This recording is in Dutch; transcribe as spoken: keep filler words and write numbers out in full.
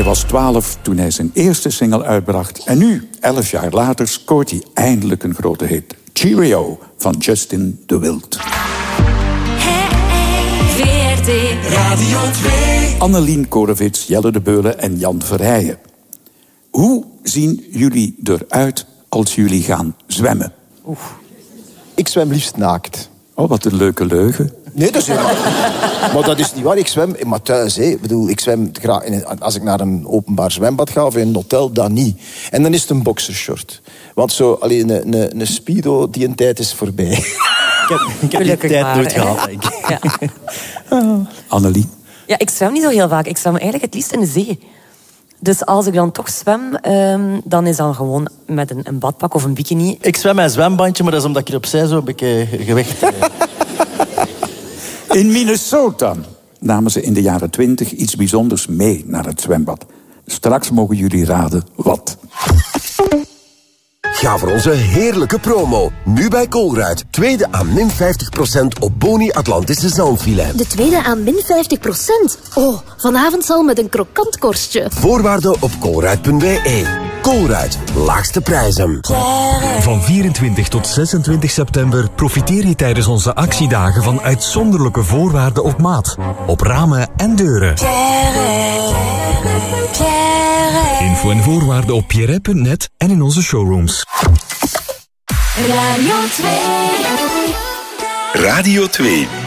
Hij was twaalf toen hij zijn eerste single uitbracht. En nu, elf jaar later, scoort hij eindelijk een grote hit. Cheerio van Justin de Wild. V R T Radio twee. Annelien Korevits, Jelle de Beulen en Jan Verheijen. Hoe zien jullie eruit als jullie gaan zwemmen? Oeh. Ik zwem liefst naakt. Oh, wat een leuke leugen. Nee, dat is maar dat is niet waar. Ik zwem maar thuis. Hè. Ik bedoel, ik zwem graag in een, als ik naar een openbaar zwembad ga of in een hotel, dan niet. En dan is het een boxershort. Want zo, alleen een, een, een speedo, die een tijd is voorbij. Ik heb, ik heb die tijd maar, nooit gehad, denk ik. Ja. Oh. Annelie? Ja, ik zwem niet zo heel vaak. Ik zwem eigenlijk het liefst in de zee. Dus als ik dan toch zwem, um, dan is dan gewoon met een, een badpak of een bikini. Ik zwem met een zwembandje, maar dat is omdat ik hier opzij zo een beetje gewicht heb. In Minnesota namen ze in de jaren twintig iets bijzonders mee naar het zwembad. Straks mogen jullie raden wat. Ga voor onze heerlijke promo. Nu bij Colruyt. Tweede aan min vijftig procent op Boni Atlantische zalmfilet. De tweede aan min vijftig procent? Oh, vanavond zal met een krokant korstje. Voorwaarden op colruyt punt b e. Colruyt. Laagste prijzen. Van vierentwintig tot zesentwintig september profiteer je tijdens onze actiedagen van uitzonderlijke voorwaarden op maat. Op ramen en deuren. Info en voorwaarden op pierre punt net en in onze showrooms. Radio twee. Radio twee.